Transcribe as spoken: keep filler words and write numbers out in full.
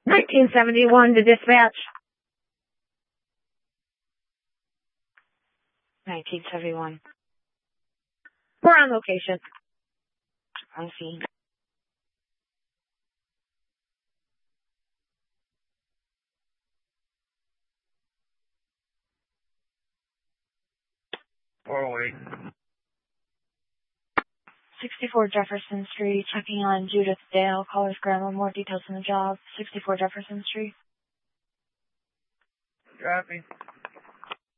nineteen seventy-one to dispatch. nineteen seventy-one. We're on location. On scene. four oh eight. sixty-four Jefferson Street, checking on Judith Dale, caller's grandma, more details on the job. sixty-four Jefferson Street. Copy.